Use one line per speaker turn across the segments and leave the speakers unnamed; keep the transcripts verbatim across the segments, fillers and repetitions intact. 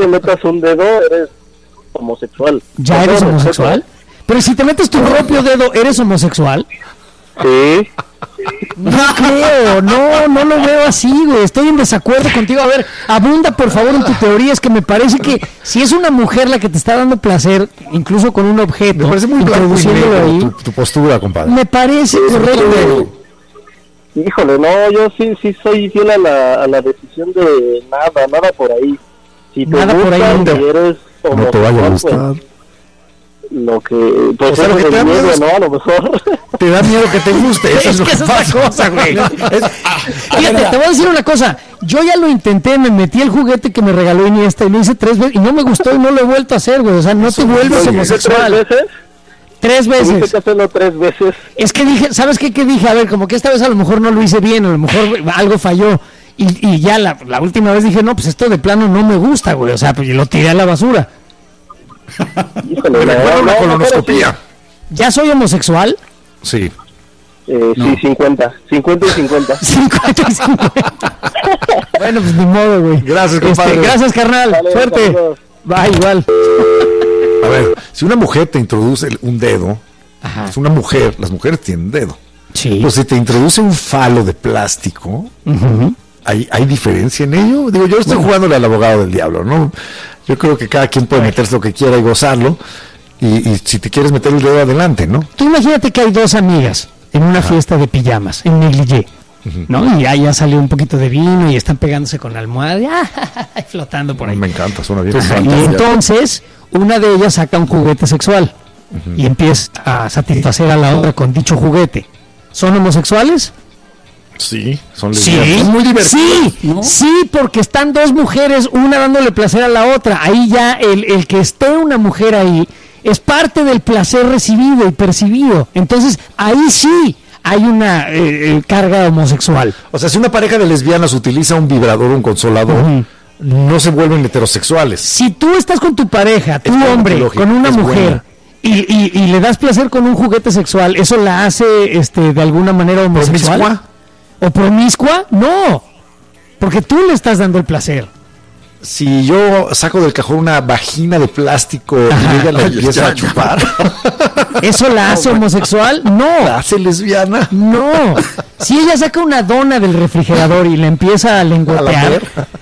te metas un dedo, eres homosexual.
¿Ya eres homosexual? Pero si te metes tu propio dedo, ¿eres homosexual?
Sí.
No creo, no, no lo veo así, güey. Estoy en desacuerdo contigo. A ver, abunda por favor en tu teoría. Es que me parece que si es una mujer la que te está dando placer, incluso con un objeto,
me parece muy blanco y negro
ahí,
tu, tu postura, compadre.
Me parece sí, correcto.
Híjole, no, yo sí, sí soy fiel a la, a la decisión de nada, nada por ahí. Si te
nada
gusta,
por ahí,
si eres
no te vaya a gustar.
Pues, lo que, pues,
o sea, lo que te da miedo,
¿no? A lo mejor.
Te da miedo que te guste.
Eso es, es que esa es la cosa, güey. Fíjate, te voy a decir una cosa. Yo ya lo intenté, me metí el juguete que me regaló Iniesta y lo hice tres veces y no me gustó y no lo he vuelto a hacer, güey. O sea, no te vuelves homosexual.
¿Tres veces?
Tres veces.
Tuviste que hacerlo tres veces.
Es que dije, ¿sabes qué? Que dije, a ver, como que esta vez a lo mejor no lo hice bien, a lo mejor algo falló. Y, y ya la, la última vez dije, no, pues esto de plano no me gusta, güey. O sea, pues lo tiré a la basura.
Híjole,
me recuerda una colonoscopía.
¿Ya soy homosexual?
Sí.
Eh, no. Sí, cincuenta. cincuenta y cincuenta.
cincuenta y cincuenta. Bueno, pues ni modo, güey.
Gracias, compadre.
Este, gracias, carnal. Vale, suerte. Va, igual.
A ver, si una mujer te introduce un dedo, ajá, es una mujer, las mujeres tienen dedo.
Sí.
Pues si te introduce un falo de plástico,
uh-huh,
¿hay, ¿hay diferencia en ello? Digo, yo estoy bueno. jugándole al abogado del diablo, ¿no? Yo creo que cada quien puede meterse lo que quiera y gozarlo. Y, y si te quieres meter el dedo, adelante, ¿no?
Tú imagínate que hay dos amigas en una ajá, fiesta de pijamas, en negligé, uh-huh, ¿no? Y ahí ya salió un poquito de vino y están pegándose con la almohada y ah, flotando por ahí.
Me encanta, suena bien.
Ajá, y entonces, una de ellas saca un juguete sexual uh-huh, y empieza a satisfacer a la otra con dicho juguete. ¿Son homosexuales?
Sí, son
sí,
es
muy divertido. Sí, ¿no? Sí, porque están dos mujeres, una dándole placer a la otra. Ahí ya el, el que esté una mujer ahí es parte del placer recibido y percibido. Entonces, ahí sí hay una eh, carga homosexual.
O sea, si una pareja de lesbianas utiliza un vibrador o un consolador, uh-huh, no se vuelven heterosexuales.
Si tú estás con tu pareja, tu es hombre, con una mujer, y, y, y le das placer con un juguete sexual, ¿eso la hace este, de alguna manera homosexual?
¿Promiscua?
¿O promiscua? No, porque tú le estás dando el placer.
Si yo saco del cajón una vagina de plástico, ajá, y ella la empieza a chupar,
¿eso la hace homosexual? No.
¿La hace lesbiana?
No. Si ella saca una dona del refrigerador y la empieza a lengüetear,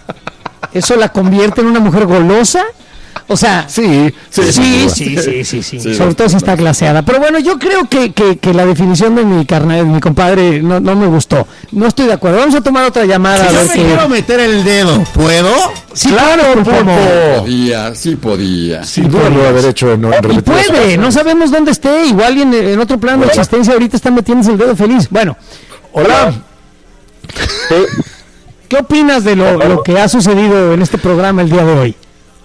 ¿eso la convierte en una mujer golosa? O sea,
sí, sí,
sí, sí, sí, sí, sí, sí, sí, sobre todo si está glaseada. Pero bueno, yo creo que, que, que la definición de mi carnal, de mi compadre, no, no me gustó. No estoy de acuerdo. Vamos a tomar otra llamada.
Si
a ver
yo me
que...
quiero meter el dedo, ¿puedo?
Sí, claro, por favor.
Podía, sí podía.
Sin duda lo haber hecho en, en
y puede, no sabemos dónde esté. Igual en, en otro plano de existencia ahorita está metiéndose el dedo feliz. Bueno,
hola.
Sí.
¿Qué opinas de lo, lo que ha sucedido en este programa el día de hoy?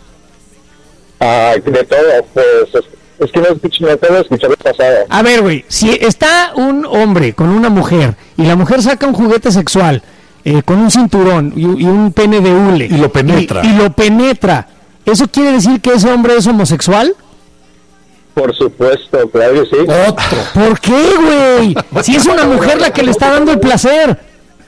Ay, de todo, pues es que no escucho, no puedo escuchar el pasado.
A ver, güey, si está un hombre con una mujer y la mujer saca un juguete sexual eh, con un cinturón y, y un pene de hule
y lo penetra
y, y lo penetra, ¿eso quiere decir que ese hombre es homosexual?
Por supuesto, claro que sí.
Otro. ¿Por qué, güey? Si es una mujer la que le está dando el placer.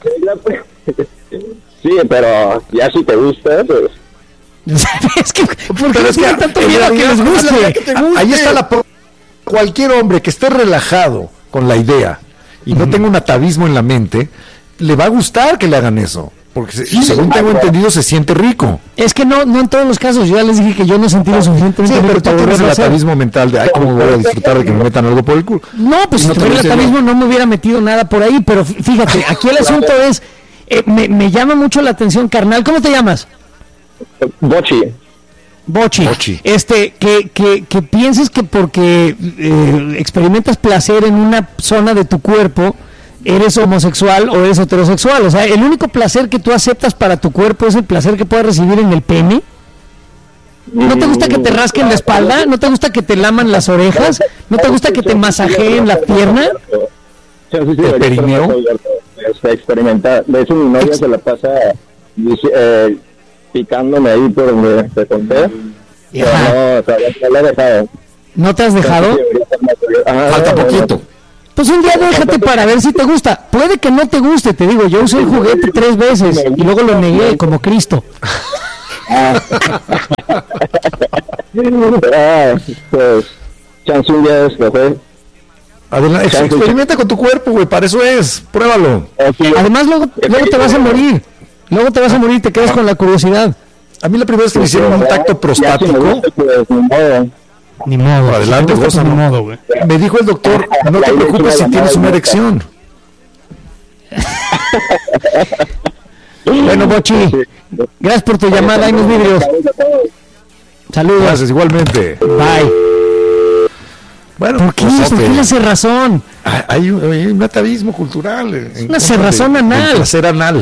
Sí, pero ya si te gusta, pues...
Es que, ¿por qué
es que,
tanto miedo a que les guste?
Que guste? Ahí está la... Cualquier hombre que esté relajado con la idea y uh-huh, no tenga un atavismo en la mente, le va a gustar que le hagan eso. Porque sí, según tengo entendido se siente rico.
Es que no, no en todos los casos. Yo ya les dije que yo no sentí lo suficientemente
sí,
rico.
Pero tú tienes el atavismo mental de, ay, ¿cómo voy a disfrutar de que me metan algo por el culo?
No, pues si no tuviera el atavismo no me hubiera metido nada por ahí. Pero fíjate, aquí el asunto es, eh, me, me llama mucho la atención, carnal. ¿Cómo te llamas?
Bochi.
Bochi.
Bochi.
Este, que, que, que pienses que porque eh, experimentas placer en una zona de tu cuerpo, eres homosexual o eres heterosexual. O sea, el único placer que tú aceptas para tu cuerpo es el placer que puedes recibir en el pene. ¿No te gusta que te rasquen la espalda? ¿No te gusta que te laman las orejas? ¿No te gusta que te masajeen la pierna?
Sí, sí, sí,
¿El perineo?
Está experimentar. De hecho, mi novia se la pasa eh, picándome ahí por donde te conté. Pero no, o sea, ya la he dejado.
¿No te has dejado?
Ajá,
falta
no,
poquito.
No.
Pues un día déjate para ver si te gusta. Puede que no te guste, te digo, yo usé el juguete tres veces y luego lo negué como Cristo.
Ah, ah, pues, chance un día escoger.
Adelante,
Chance,
experimenta con tu cuerpo, güey, para eso es, pruébalo.
Okay.
Además, luego, luego te vas a morir. Luego te vas a morir, te quedas con la curiosidad.
A mí la primera vez que me hicieron un tacto prostático,
Ya, si me gusta, pues, ni modo.
Ni modo.
Adelante,
si te gusta,
gózalo.
pues, ni modo, güey.
me dijo el doctor, no te preocupes si tienes una erección.
Bueno, Bochi, gracias por tu llamada. Ahí nos vidrios. Saludos.
Gracias, igualmente.
Bye.
Bueno,
¿Por qué?
pues,
¿Por qué
este,
la cerrazón?
hay, un, hay un atavismo cultural. En
Una
contra
cerrazón
de-
anal.
del placer anal.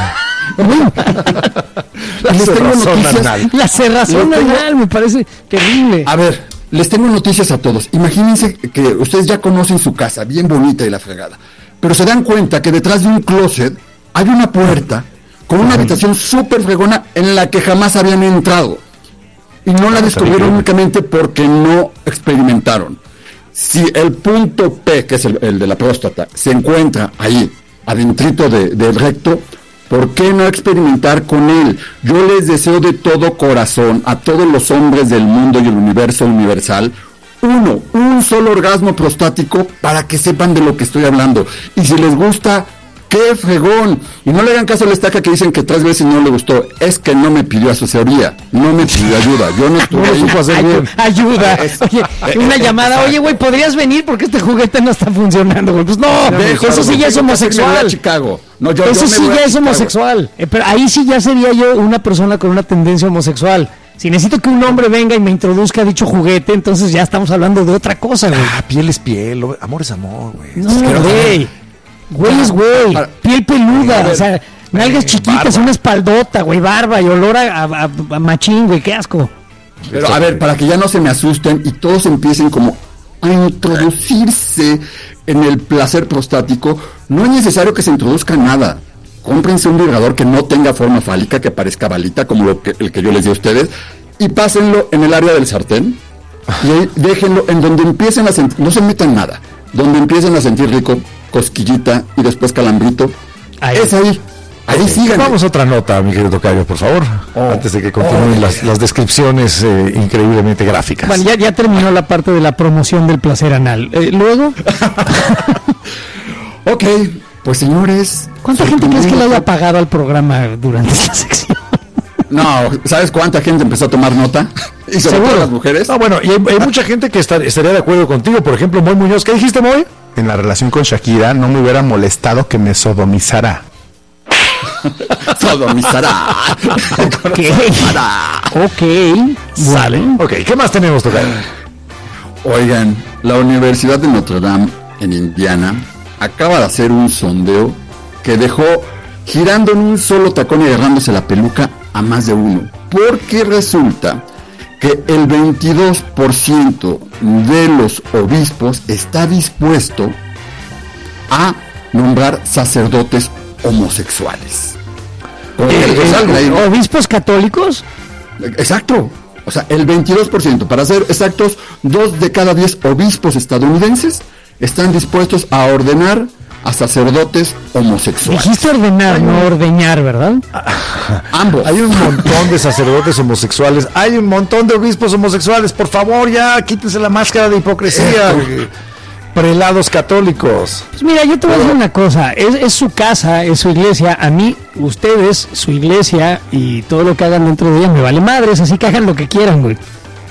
La
Les tengo
cerrazón
noticias.
anal.
La cerrazón
Lo tengo-
anal me parece terrible.
A ver, les tengo noticias a todos. Imagínense que ustedes ya conocen su casa, bien bonita y la fregada. Pero se dan cuenta que detrás de un closet hay una puerta con una habitación súper fregona en la que jamás habían entrado. Y no la descubrieron únicamente porque no experimentaron. Si el punto P, que es el, el de la próstata, se encuentra ahí, adentrito de, del recto, ¿por qué no experimentar con él? Yo les deseo de todo corazón a todos los hombres del mundo y el universo universal, uno, un solo orgasmo prostático para que sepan de lo que estoy hablando. Y si les gusta, ¡qué fregón! Y no le hagan caso a la estaca que dicen que tres veces no le gustó. Es que no me pidió asesoría, no me pidió ayuda. Yo no estuve
No lo
ahí.
supo hacer
Ay-
bien.
ayuda.
Es-
Oye, una llamada. Oye, güey, ¿podrías venir? Porque este juguete no está funcionando, güey. Pues no,
Dejo,
eso sí ya es
tengo que hacerme voy a
homosexual.
Chicago. No, yo-
Eso
yo me
sí
voy a
ya es
Chicago.
homosexual. Eh, pero ahí sí ya sería yo una persona con una tendencia homosexual. Si necesito que un hombre venga y me introduzca dicho juguete, entonces ya estamos hablando de otra cosa, güey.
Ah, piel es piel, lo- amor es amor, güey.
No, güey. Güey es güey.
Para-
Piel peluda,
A ver,
o sea, nalgas chiquitas,
barba.
una espaldota, güey, barba y olor a, a- a machín, güey, qué asco.
Pero a ver, para que ya no se me asusten y todos empiecen como a introducirse en el placer prostático, no es necesario que se introduzca nada. Cómprense un vibrador que no tenga forma fálica, que parezca balita, como lo que, el que yo les di a ustedes, y pásenlo en el área del sartén, y ahí déjenlo en donde empiecen a sentir, no se metan nada, donde empiecen a sentir rico, cosquillita y después calambrito,
Ahí.
es ahí, ahí
Ok,
sigan.
Vamos a otra nota, mi querido Tocayo, por favor. Antes de que continúen las, las descripciones eh, increíblemente gráficas.
Bueno, ya, ya terminó la parte de la promoción del placer anal. Eh, Luego,
Ok, pues señores.
¿cuánta
su
gente crees que le
primer-
haya pagado al programa durante esta sección?
No, ¿sabes cuánta gente empezó a tomar nota? Y sobre
Seguro.
todo las mujeres.
Ah, bueno, y hay, hay mucha gente que estar- estaría de acuerdo contigo. Por ejemplo, Moy Muñoz, ¿qué dijiste, Moy?
En la relación con Shakira no me hubiera molestado que me sodomizara.
Sodomizará.
Ok. Ok.
Sale. Ok, ¿qué más tenemos, Tocayo?
Oigan, la Universidad de Notre Dame en Indiana acaba de hacer un sondeo que dejó girando en un solo tacón y agarrándose la peluca a más de uno. Porque resulta que el veintidós por ciento de los obispos está dispuesto a nombrar sacerdotes homosexuales. Con que les salga ahí.
¿Obispos católicos?
Exacto. O sea, el veintidós por ciento, para ser exactos, dos de cada diez obispos estadounidenses están dispuestos a ordenar a sacerdotes homosexuales.
Dijiste ordenar, no ordeñar, ¿verdad?
Ambos.
Hay un montón de sacerdotes homosexuales, hay un montón de obispos homosexuales. Por favor, ya quítense la máscara de hipocresía. eh, Prelados católicos.
Pues mira, yo te voy a decir una cosa, es, es su casa, es su iglesia, a mí, ustedes, su iglesia y todo lo que hagan dentro de ella me vale madres, así que hagan lo que quieran, güey.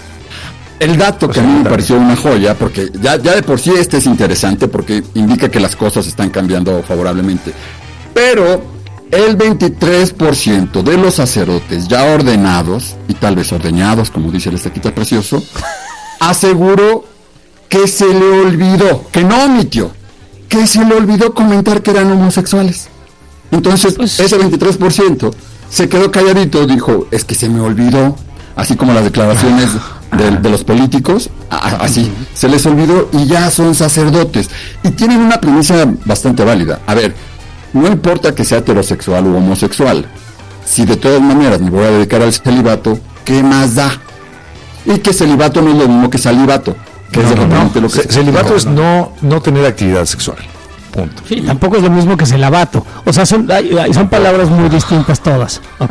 El dato que a mí me pareció una joya, porque ya, ya de por sí este es interesante, porque indica que las cosas están cambiando favorablemente. Pero el veintitrés por ciento de los sacerdotes ya ordenados, y tal vez ordeñados, como dice el estaquita precioso, aseguró que se le olvidó, que no omitió, que se le olvidó comentar que eran homosexuales. Entonces,
Pues-
ese veintitrés por ciento se quedó calladito, dijo, es que se me olvidó, así como las declaraciones de, de los políticos, a- así, se les olvidó y ya son sacerdotes. Y tienen una premisa bastante válida. A ver, no importa que sea heterosexual u homosexual, si de todas maneras me voy a dedicar al celibato, ¿qué más da? Y que celibato no es lo mismo que salibato, que es de repente lo que
Ce- Celibato es no, no tener actividad sexual. punto.
Sí, tampoco es lo mismo que celabato. O sea, son, son palabras muy distintas todas. Ok.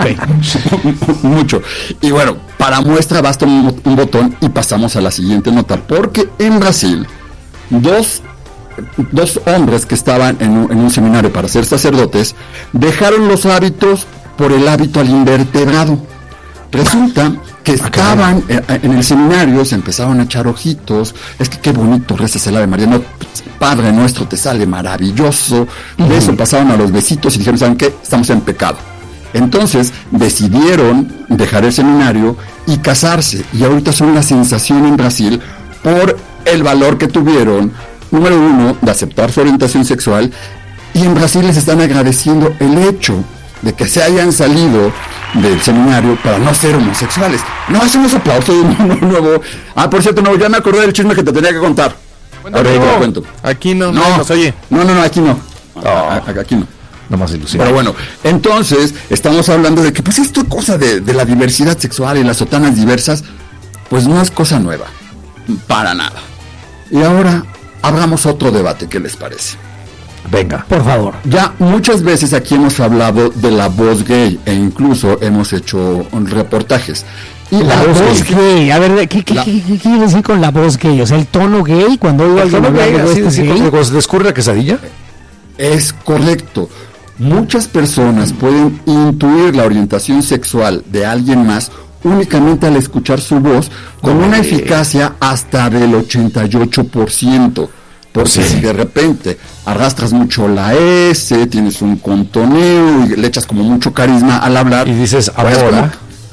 Mucho. Y bueno, para muestra basta un, un botón y pasamos a la siguiente nota. Porque en Brasil, dos, dos hombres que estaban en un, en un seminario para ser sacerdotes, dejaron los hábitos por el hábito al invertebrado. Resulta que estaban en el seminario, se empezaban a echar ojitos, es que qué bonito rezas el Ave María, no, Padre nuestro, te sale maravilloso, de eso pasaban a los besitos y dijeron, ¿saben qué? Estamos en pecado. Entonces decidieron dejar el seminario y casarse, y ahorita son la sensación en Brasil por el valor que tuvieron, número uno, de aceptar su orientación sexual, y en Brasil les están agradeciendo el hecho de que se hayan salido del seminario para no ser homosexuales. No, hacemos aplausos de nuevo. Ah, por cierto, no, ya me acordé del chisme que te tenía que contar.
Bueno,
Ahora
no,
te lo cuento.
Aquí no,
No,
no nos oye.
no, no, no, aquí no. Oh. A, a, aquí no.
Nomás ilusión.
Pero bueno, entonces estamos hablando de que pues esto cosa de, de la diversidad sexual y las sotanas diversas, pues no es cosa nueva. Para nada. Y ahora abramos otro debate, ¿qué les parece?
Venga.
Por favor.
Ya muchas veces aquí hemos hablado de la voz gay e incluso hemos hecho reportajes. Y
La, la voz, voz gay. gay. A ver, ¿qué, qué, la... ¿qué, qué quiere decir con la voz gay? O sea, el tono gay, cuando oigo
el tono gay, así
de
gay. ¿Cuando se les ocurre la quesadilla?
Es correcto. Muchas personas pueden intuir la orientación sexual de alguien más únicamente al escuchar su voz con una eficacia hasta del ochenta y ocho por ciento. Porque sí. Si de repente arrastras mucho la S, tienes un contoneo y le echas como mucho carisma al hablar.
Y dices, ahora,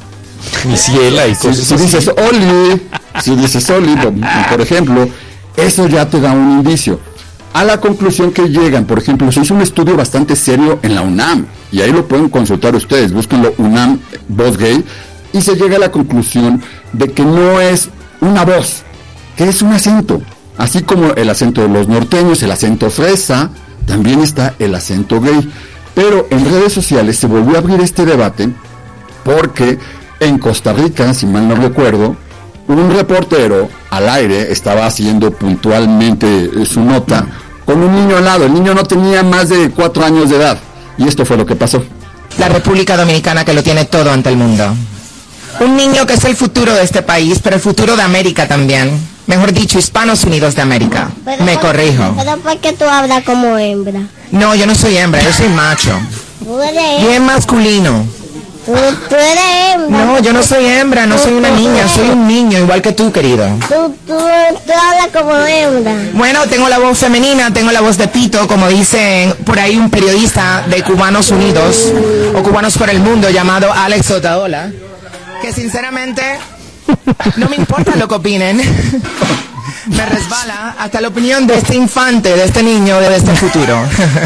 mi ciela y cosas
si, si
así.
dices, Oli, si dices, Oli, por ejemplo, eso ya te da un indicio. A la conclusión que llegan, por ejemplo, se hizo un estudio bastante serio en la UNAM, y ahí lo pueden consultar ustedes, búsquenlo, UNAM, voz gay, y se llega a la conclusión de que no es una voz, que es un acento. Así como el acento de los norteños, el acento fresa, también está el acento gay. Pero en redes sociales se volvió a abrir este debate porque en Costa Rica, si mal no recuerdo, un reportero al aire estaba haciendo puntualmente su nota con un niño al lado. El niño no tenía más de cuatro años de edad. Y esto fue lo que pasó.
La República Dominicana, que lo tiene todo ante el mundo. Un niño que es el futuro de este país, pero el futuro de América también. Mejor dicho, Hispanos Unidos de América.
Pero
Me
por,
corrijo.
¿Pero por qué tú hablas como hembra?
No, yo no soy hembra, yo soy macho.
Tú eres
Bien masculino.
Tú, tú eres hembra.
No, yo no soy hembra, no soy una niña, soy un niño, igual que tú, querido.
Tú, tú, tú hablas como hembra.
Bueno, tengo la voz femenina, tengo la voz de pito, como dicen por ahí un periodista de Cubanos Unidos, o Cubanos por el Mundo, llamado Alex Otaola, que sinceramente no me importa lo que opinen. Me resbala hasta la opinión de este infante, de este niño, de este futuro.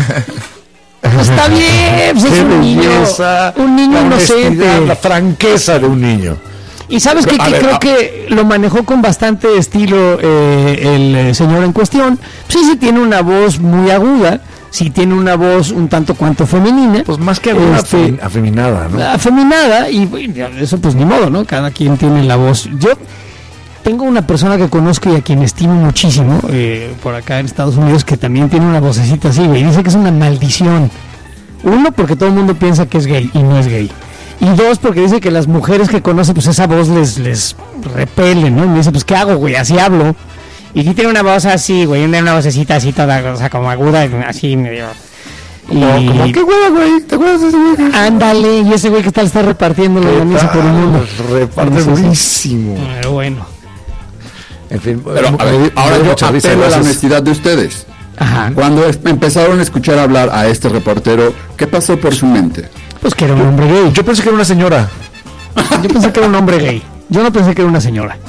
Está bien, pues es un niño, un niño inocente.
La franqueza de un niño.
Y sabes qué, que
ver,
creo
a...
que lo manejó con bastante estilo eh, el eh, señor en cuestión. Sí, sí tiene una voz muy aguda, sí tiene una voz un tanto cuanto femenina.
Pues más que aguda, este, afeminada, ¿no?
Afeminada, y bueno, eso pues ni modo, ¿no? Cada quien tiene la voz. Yo tengo una persona que conozco y a quien estimo muchísimo, eh, por acá en Estados Unidos, que también tiene una vocecita así, güey, y dice que es una maldición. Uno, porque todo el mundo piensa que es gay, y no es gay. Y dos, porque dice que las mujeres que conoce, pues esa voz les, les repele, ¿no? Y me dice, pues, ¿qué hago, güey? Así hablo. Y sí tiene una voz así, güey, una vocecita así toda, o sea, como aguda, así medio... Y...
Como, ¿qué güey, güey? ¿Te acuerdas de ese güey?
Ándale, y ese güey que está, está repartiendo la camisa por el mundo.
Reparte durísimo.
Pero bueno.
En fin,
pero a ver, ahora yo apelo a la honestidad de ustedes.
Ajá.
Cuando empezaron a escuchar hablar a este reportero, ¿qué pasó por su mente?
Pues que era un hombre gay.
Yo pensé que era una señora.
Yo pensé que era un hombre gay. Yo no pensé que era una señora.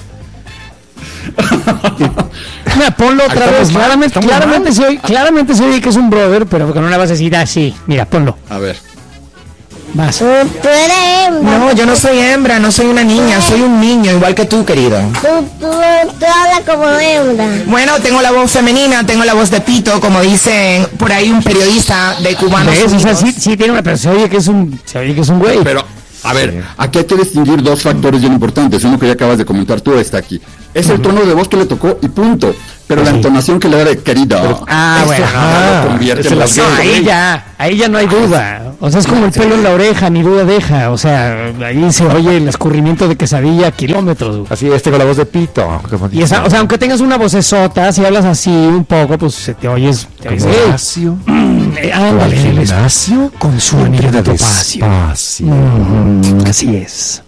Mira, ponlo otra
estamos
vez.
Mal,
claramente, claramente se oye, claramente se oye que es un brother, pero con una basecita así. Mira, ponlo.
A ver.
Vas.
Tú, tú eres hembra.
No, yo no soy hembra, no soy una niña, soy un niño, igual que tú, querido.
Tú, tú, tú hablas como hembra.
Bueno, tengo la voz femenina, tengo la voz de pito, como dicen por ahí un periodista de Cubanos
¿Ves?
Unidos.
O sea, sí, sí tiene una, pero se oye que es un, se oye que es un güey.
Pero, a ver, aquí hay que distinguir dos factores bien importantes. Uno que ya acabas de comentar tú está aquí. Es el tono de voz que le tocó y punto. pero la entonación que le da de querido.
Ah, bueno.
Ah, lo convierte en las
no,
gays.
ahí ya, ahí ya no hay duda. O sea, es como el pelo en la oreja, ni duda deja. O sea, ahí se oye el escurrimiento de quesadilla a kilómetros.
Así es, tengo la voz de pito.
Y esa, o sea, aunque tengas una vocesota, si hablas así un poco, pues se te oyes. Te oyes
Horacio.
eh, ándale,
Gimnasio
con su anillo de topacio. Mm, así es.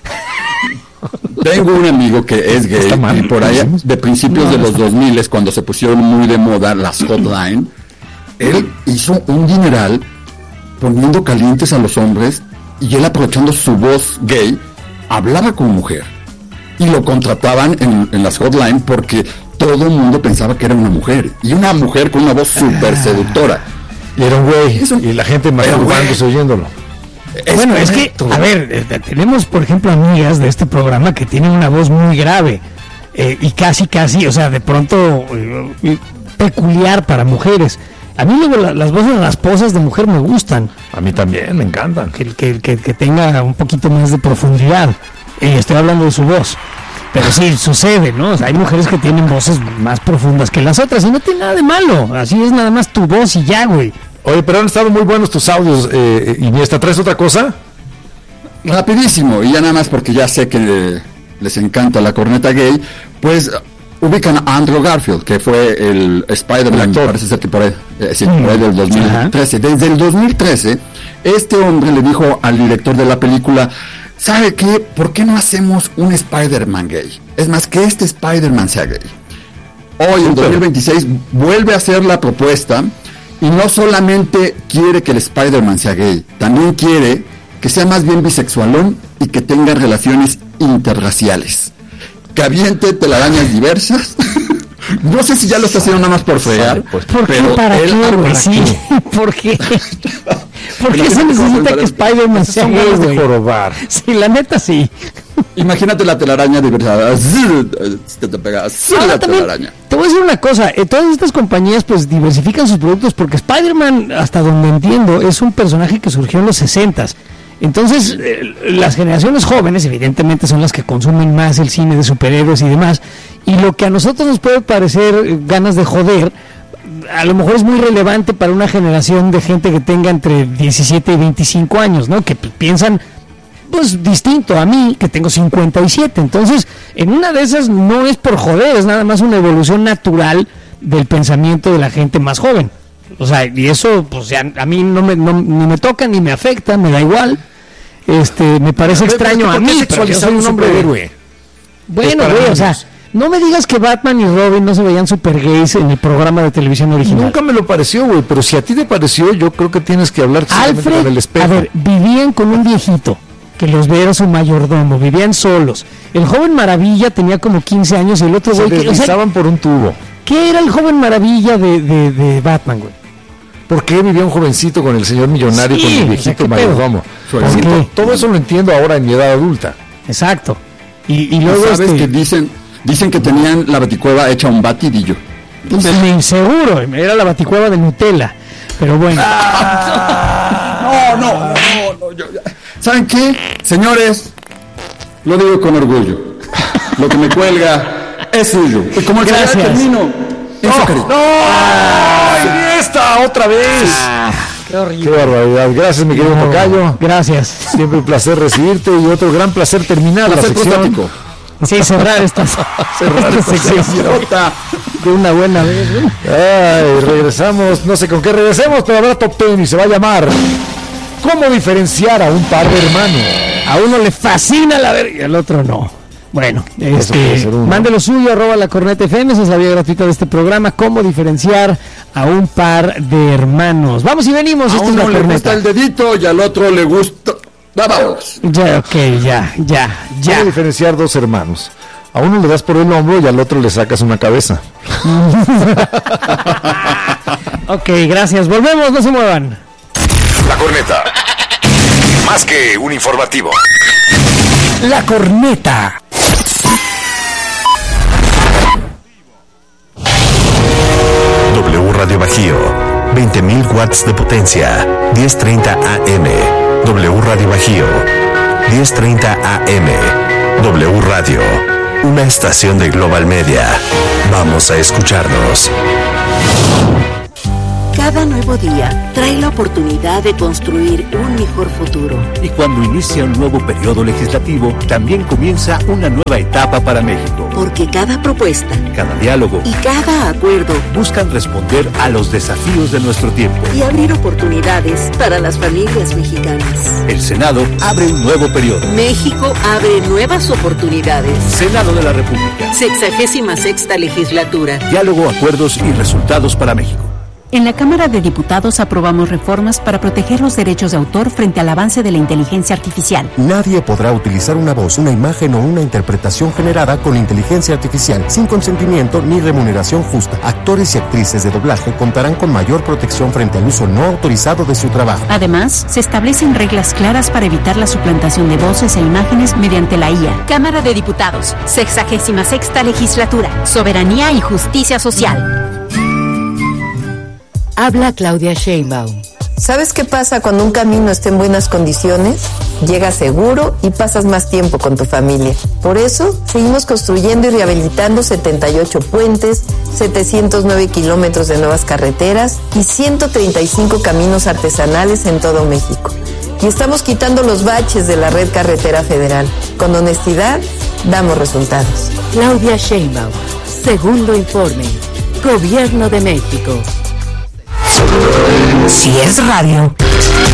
Tengo un amigo que es gay y por ahí de principios no, de los dos mil, cuando se pusieron muy de moda las hotline, él hizo un dineral poniendo calientes a los hombres y él, aprovechando su voz gay, hablaba como mujer y lo contrataban en, en las hotline porque todo el mundo pensaba que era una mujer, y una mujer con una voz súper seductora.
Y era un güey, y la gente masturbándose oyéndolo.
Es bueno, correcto. Es que, a ver, eh, tenemos, por ejemplo, amigas de este programa que tienen una voz muy grave eh, y casi, casi, o sea, de pronto eh, peculiar para mujeres. A mí luego la, las voces rasposas de mujer me gustan.
A mí también, me encantan.
Que, que, que, que tenga un poquito más de profundidad. Eh, estoy hablando de su voz. Pero sí, sucede, ¿no? O sea, hay mujeres que tienen voces más profundas que las otras y no tiene nada de malo. Así es nada más tu voz y ya, güey.
Oye, pero han estado muy buenos tus audios, eh, Iniesta. ¿Traes otra cosa?
Rapidísimo, y ya nada más porque ya sé que les encanta la corneta gay, pues ubican a Andrew Garfield, que fue el Spider-Man, parece ser que por ahí, eh, sí, por ahí del dos mil trece. Ajá. Desde el dos mil trece, este hombre le dijo al director de la película, ¿sabe qué? ¿Por qué no hacemos un Spider-Man gay? Es más, que este Spider-Man sea gay. Hoy, en dos mil veintiséis, vuelve a hacer la propuesta. Y no solamente quiere que el Spider-Man sea gay, también quiere que sea más bien bisexualón y que tenga relaciones interraciales. Que aviente telarañas diversas. No sé si ya lo está haciendo nada más por fregar.
Pues, ¿por qué? ¿Para qué, güey? Sí, ¿por qué? ¿Por qué se necesita que Spider-Man sea gay, güey? Sí, la neta sí.
Imagínate la telaraña diversa. Que te pega.
No, la telaraña. Te voy a decir una cosa. Eh, todas estas compañías pues diversifican sus productos porque Spider-Man, hasta donde entiendo, es un personaje que surgió en los sesentas. Entonces, eh, las generaciones jóvenes, evidentemente, son las que consumen más el cine de superhéroes y demás. Y lo que a nosotros nos puede parecer eh, ganas de joder, a lo mejor es muy relevante para una generación de gente que tenga entre diecisiete y veinticinco años, ¿no? Que pues, piensan, pues, distinto a mí, que tengo cincuenta y siete. Entonces, en una de esas no es por joder, es nada más una evolución natural del pensamiento de la gente más joven. O sea, y eso, pues, ya, a mí no me, no, ni me toca ni me afecta, me da igual. Este, me parece pero, extraño pero, a mí, pero yo soy un hombre héroe. Bueno, güey, o sea, no me digas que Batman y Robin no se veían super gays en el programa de televisión original.
Nunca me lo pareció, güey, pero si a ti te pareció, yo creo que tienes que hablar
Alfred,
con el espejo.
A ver, vivían con un viejito que los ve, era su mayordomo, vivían solos. El joven Maravilla tenía como quince años y el otro güey...
Se deslizaban o sea, por un tubo.
¿Qué era el joven Maravilla de, de, de Batman, güey?
¿Por qué vivía un jovencito con el señor millonario y sí, con el viejito o sea, mayordomo? Todo eso lo entiendo ahora en mi edad adulta.
Exacto. Y, y luego
¿sabes
este...
que dicen dicen que tenían la baticueva hecha un batidillo?
Entonces, seguro, era la baticueva de Nutella. Pero bueno.
Ah, no, no, no, no yo, ¿saben qué? Señores, lo digo con orgullo. Lo que me cuelga es suyo. Y como el
Gracias.
termino.
¡No! ¡No! ¡Ay, esta otra vez!
Ah, ¡qué horrible!
¡Qué barbaridad! Gracias, mi querido Tocayo.
Gracias.
Siempre un placer recibirte y otro gran placer terminar
placer
la sección.
Prostático.
Sí, cerrar esta,
cerrar esta sección
de una buena vez.
Ay, regresamos, no sé con qué regresemos, pero habrá top ten y se va a llamar ¿Cómo diferenciar a un par de hermanos?
A uno le fascina la verga y al otro no. Bueno, este, mande lo suyo, arroba la corneta F M, esa es la vía gratuita de este programa, cómo diferenciar a un par de hermanos. Vamos y venimos,
a
esto
uno
es la
le
corneta.
gusta el dedito y al otro le gusta... Vamos.
Ya, ok, ya, ya, ya.
¿Cómo diferenciar dos hermanos? A uno le das por el hombro y al otro le sacas una cabeza.
Ok, gracias, volvemos, no se muevan.
La corneta, más que un informativo.
La corneta.
W Radio Bajío, veinte mil watts de potencia, diez treinta A M. W Radio Bajío, diez treinta A M. W Radio, una estación de Global Media. Vamos a escucharnos.
Cada nuevo día trae la oportunidad de construir un mejor futuro.
Y cuando inicia un nuevo periodo legislativo, también comienza una nueva etapa para México.
Porque cada propuesta,
cada diálogo
y cada acuerdo
buscan responder a los desafíos de nuestro tiempo
y abrir oportunidades para las familias mexicanas.
El Senado abre un nuevo periodo.
México abre nuevas oportunidades.
Senado de la República.
Sexagésima sexta legislatura.
Diálogo, acuerdos y resultados para México.
En la Cámara de Diputados aprobamos reformas para proteger los derechos de autor frente al avance de la inteligencia artificial.
Nadie podrá utilizar una voz, una imagen o una interpretación generada con inteligencia artificial sin consentimiento ni remuneración justa. Actores y actrices de doblaje contarán con mayor protección frente al uso no autorizado de su trabajo.
Además, se establecen reglas claras para evitar la suplantación de voces e imágenes mediante la I A.
Cámara de Diputados, sexagésima sexta legislatura, soberanía y justicia social.
Habla Claudia Sheinbaum.
¿Sabes qué pasa cuando un camino está en buenas condiciones? Llegas seguro y pasas más tiempo con tu familia. Por eso, seguimos construyendo y rehabilitando setenta y ocho puentes, setecientos nueve kilómetros de nuevas carreteras y ciento treinta y cinco caminos artesanales en todo México. Y estamos quitando los baches de la red carretera federal. Con honestidad, damos resultados.
Claudia Sheinbaum, segundo informe. Gobierno de México.
Si es radio,